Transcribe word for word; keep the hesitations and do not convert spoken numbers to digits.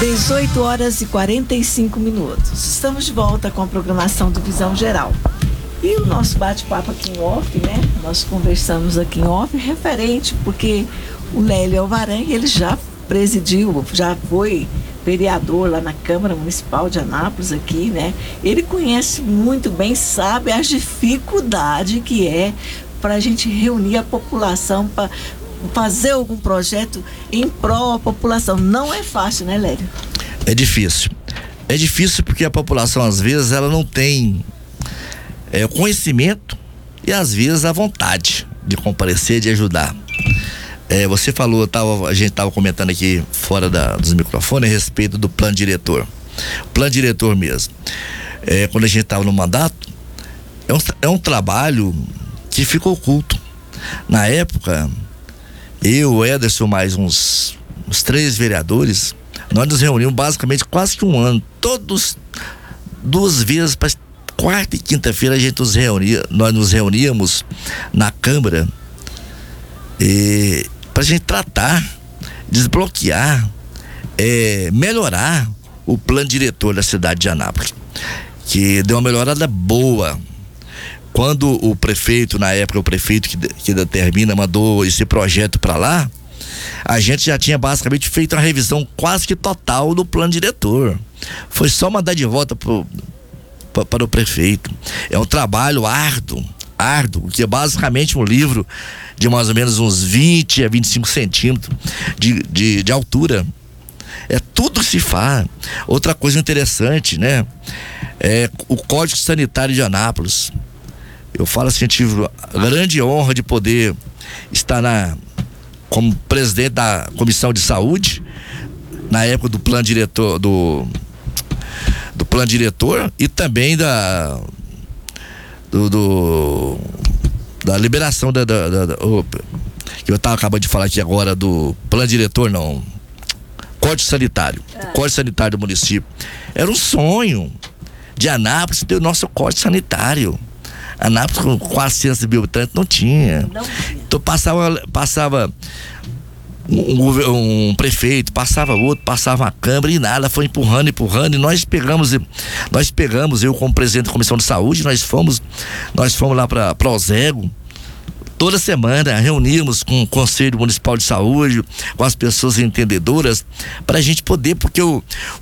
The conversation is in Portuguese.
dezoito horas e quarenta e cinco minutos. Estamos de volta com a programação do Visão Geral. E o nosso bate-papo aqui em off, né? Nós conversamos aqui em off referente, porque o Lélio Alvarenga, ele já presidiu, já foi vereador lá na Câmara Municipal de Anápolis aqui, né? Ele conhece muito bem, sabe as dificuldades que é para a gente reunir a população para fazer algum projeto em prol da população. Não é fácil, né, Lélio? É difícil. É difícil porque a população, às vezes, ela não tem é, o conhecimento e, às vezes, a vontade de comparecer, de ajudar. É, você falou, tava, a gente estava comentando aqui fora da, dos microfones a respeito do plano diretor. O plano diretor mesmo. É, quando a gente estava no mandato, é um, é um trabalho que fica oculto. Na época, eu, o Ederson, mais uns, uns três vereadores, nós nos reunimos basicamente quase que um ano, todos, duas vezes, para quarta e quinta-feira a gente nos reunia, nós nos reuníamos na Câmara para a gente tratar, desbloquear, é, melhorar o plano diretor da cidade de Anápolis, que deu uma melhorada boa. Quando o prefeito, na época o prefeito que, que determina, mandou esse projeto para lá, a gente já tinha basicamente feito uma revisão quase que total do plano diretor. Foi só mandar de volta pro, pra, para o prefeito. É um trabalho árduo, árduo, que é basicamente um livro de mais ou menos uns vinte a vinte e cinco centímetros de, de, de altura. É tudo que se faz. Outra coisa interessante, né? É o Código Sanitário de Anápolis. Eu falo assim, eu tive a grande honra de poder estar na, como presidente da Comissão de Saúde, na época do plano diretor, do, do plano diretor e também da, do, do da liberação da, da, da, da opa, que eu estava acabando de falar aqui agora do plano diretor, não, Código Sanitário, é. Código Sanitário do município. Era um sonho de Anápolis ter o nosso Código Sanitário. Anápolis com quatrocentos mil habitantes não tinha. Não. Então passava, passava um, um prefeito, passava outro, passava a Câmara e nada, foi empurrando, empurrando, e nós pegamos, nós pegamos, eu como presidente da Comissão de Saúde, nós fomos, nós fomos lá para para Ozego, toda semana reunimos com o Conselho Municipal de Saúde, com as pessoas entendedoras, para a gente poder, porque o,